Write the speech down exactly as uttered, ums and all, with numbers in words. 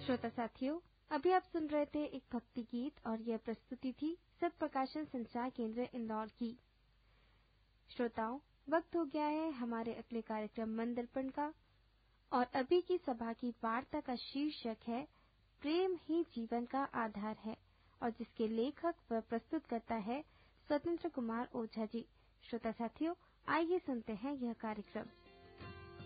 श्रोता साथियों, अभी आप सुन रहे थे एक भक्ति गीत और यह प्रस्तुति थी सत प्रकाशन संचार केंद्र इंदौर की। श्रोताओं, वक्त हो गया है हमारे अगले कार्यक्रम मन दर्पण का और अभी की सभा की वार्ता का शीर्षक है प्रेम ही जीवन का आधार है और जिसके लेखक व प्रस्तुत करता है स्वतंत्र कुमार ओझा जी। श्रोता साथियों, आइए सुनते हैं यह कार्यक्रम।